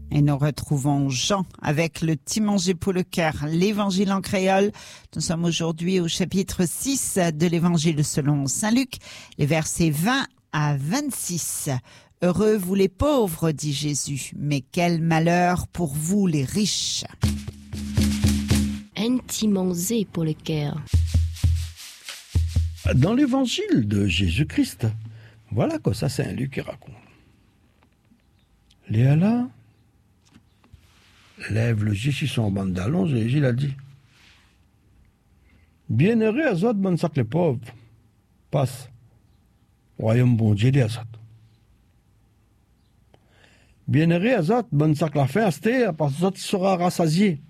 Et nous retrouvons Jean avec le petit manger pour le cœur, l'évangile en créole. Nous sommes aujourd'hui au chapitre 6 de l'évangile selon Saint Luc, les versets 20 à 26. Heureux vous les pauvres, dit Jésus, mais quel malheur pour vous les riches. Un petit manger pour le cœur. Dans l'évangile de Jésus-Christ, voilà que ça Saint Luc raconte. Léa là, lève le yeux sur son bandalon, Jésus l'a dit. Bienheureux à autres, bon sac les pauvres, passe, royaume bon Dieu des autres. Bienheureux à autres, bon sac la fin à terre, parce que autres sera rassasié.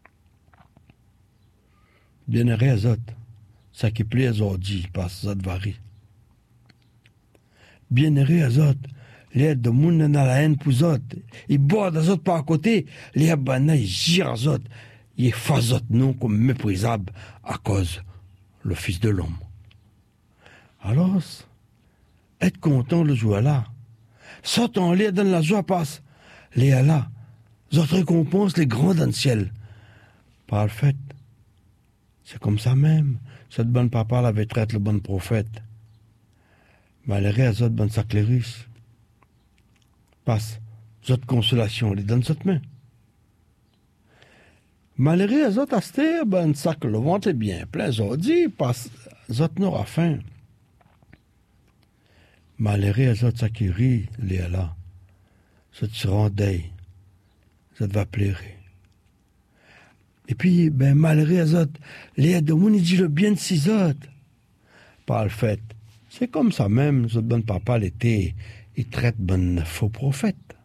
Bienheureux à autres, ça qui plaît à autres, parce que autres varie. Bienheureux à autres, les de moun dans la haine pour autres, ils boivent des autres par côté, les abana ils girent aux autres, ils font autres non comme méprisables à cause le Fils de l'homme. Alors, être content le jour là, sortons les dans la joie passe, les là, autres récompenses les grands dans le ciel. Par le fait, c'est comme ça même, cette bonne papa l'avait traité le bon prophète. Malgré à autres bonnes saclérus. Passe, zot consolation, les donne cette main. Malgré les autres astés, ben sac le ventre est bien plein, zot dit, passe, zot n'aura faim. Malgré les autres ça qui rit, les là, zot se rendait, zot va plairer. Et puis, ben malgré les autres, les de moun il dit le bien de six autres. Par le fait, c'est comme ça même, zot bon papa l'été. Il traite bon faux prophète.